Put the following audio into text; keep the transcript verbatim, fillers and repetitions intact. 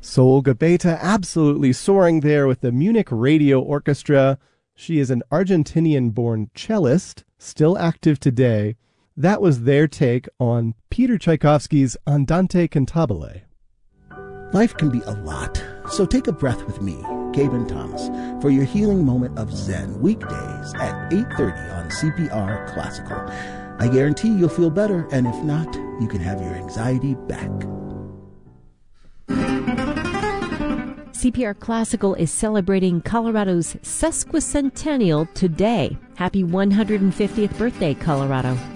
So Olga Beta absolutely soaring there with the Munich Radio Orchestra. She is an Argentinian-born cellist, still active today. That was their take on Peter Tchaikovsky's Andante Cantabile. Life can be a lot, so take a breath with me, Gaben Thomas, for your healing moment of Zen, weekdays at eight thirty on C P R Classical. I guarantee you'll feel better, and if not, you can have your anxiety back. C P R Classical is celebrating Colorado's sesquicentennial today. Happy one hundred fiftieth birthday, Colorado.